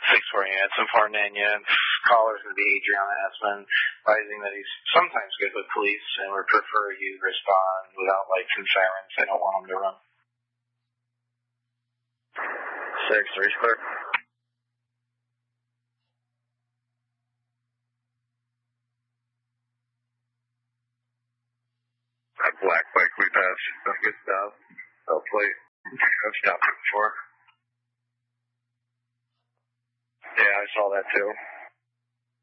6-4 units, and 4 Nanya. Caller's going to be Adrian Assman, advising that he's sometimes good with police and would prefer you respond without lights and sirens. I don't want him to run. 6-3's clear. Black bike we passed. Good stop. I'll play. I've stopped it before. Yeah, I saw that too.